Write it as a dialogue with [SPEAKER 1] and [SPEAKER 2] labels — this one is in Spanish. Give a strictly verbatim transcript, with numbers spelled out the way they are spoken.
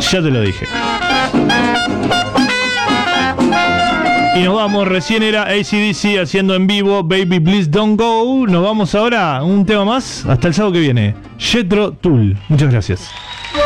[SPEAKER 1] Ya te lo dije. Y nos vamos, recién era A C D C haciendo en vivo Baby Please Don't Go. Nos vamos ahora, un tema más, hasta el sábado que viene. Jethro Tull. Muchas gracias.